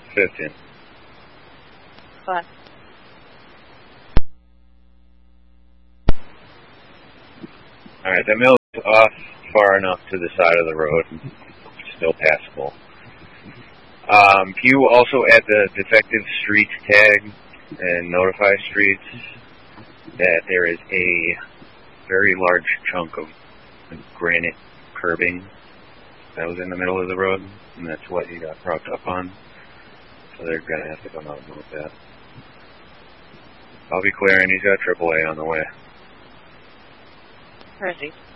15. Fine. Alright, the mill's off far enough to the side of the road. Still passable. Can you also add the defective streets tag and notify streets that there is a very large chunk of granite curbing that was in the middle of the road, and that's what he got propped up on. So they're going to have to come out and move that. I'll be clearing. He's got AAA on the way. Where is he?